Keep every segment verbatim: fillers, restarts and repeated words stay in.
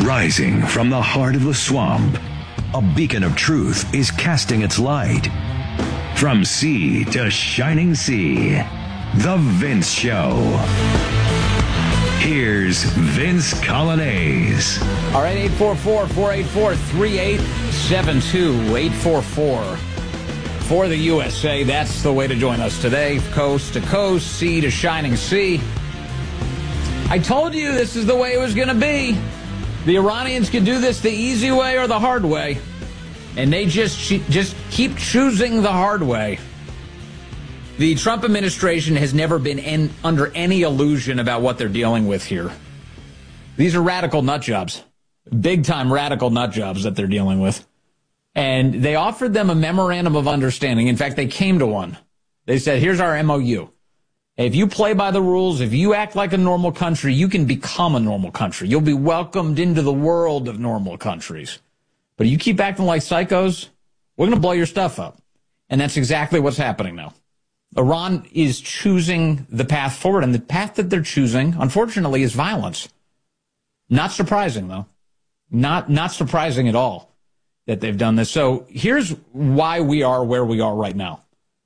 Rising from the heart of the swamp, a beacon of truth is casting its light. From sea to shining sea, The Vince Show. Here's Vince Coglianese. All right, eight four four, four eight four, three eight seven two, eight four four. For the U S A, that's the way to join us today. Coast to coast, sea to shining sea. I told you this is the way it was going to be. The Iranians could do this the easy way or the hard way. And they just, just keep choosing the hard way. The Trump administration has never been in, under any illusion about what they're dealing with here. These are radical nut jobs. Big-time radical nut jobs that they're dealing with. And they offered them a memorandum of understanding. In fact, they came to one. They said, here's our M O U. If you play by the rules, if you act like a normal country, you can become a normal country. You'll be welcomed into the world of normal countries. But if you keep acting like psychos, we're going to blow your stuff up. And that's exactly what's happening now. Iran is choosing the path forward, and the path that they're choosing, unfortunately, is violence. Not surprising, though. Not, not surprising at all that they've done this. So here's why we are where we are right now.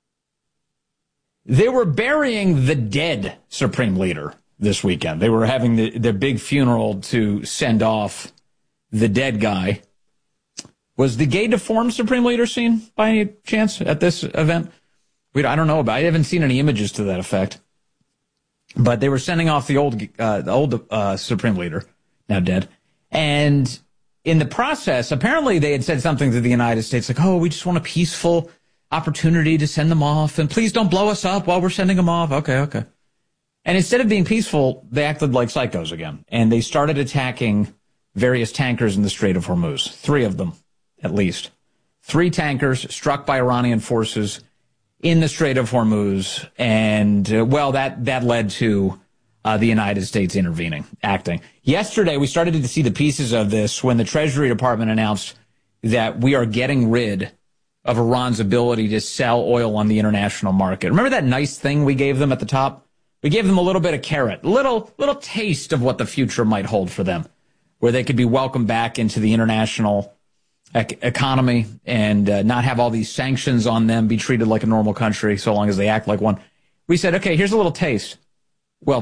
They were burying the dead supreme leader this weekend. They were having the, their big funeral to send off the dead guy. Was the gay deformed supreme leader seen by any chance at this event? We, I don't know about it. I haven't seen any images to that effect. But they were sending off the old, uh, the old uh, supreme leader, now dead. And in the process, apparently they had said something to the United States like, oh, we just want a peaceful opportunity to send them off, and please don't blow us up while we're sending them off. Okay, okay. And instead of being peaceful, they acted like psychos again, and they started attacking various tankers in the Strait of Hormuz. Three of them, at least. Three tankers struck by Iranian forces in the Strait of Hormuz, and, uh, well, that, that led to uh, the United States intervening, acting. Yesterday, we started to see the pieces of this when the Treasury Department announced that we are getting rid of Iran's ability to sell oil on the international market. Remember that nice thing we gave them at the top? We gave them a little bit of carrot, little little taste of what the future might hold for them, where they could be welcomed back into the international ec- economy and uh, not have all these sanctions on them, be treated like a normal country so long as they act like one. We said, okay, here's a little taste.